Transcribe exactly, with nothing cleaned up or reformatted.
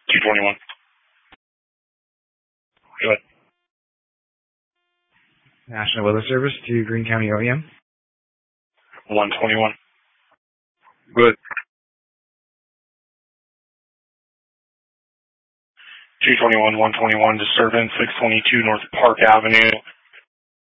two twenty-one. Go ahead. National Weather Service to Greene County O E M. one twenty-one. Good. two twenty-one, one twenty-one, disturbance, six twenty-two North Park Avenue.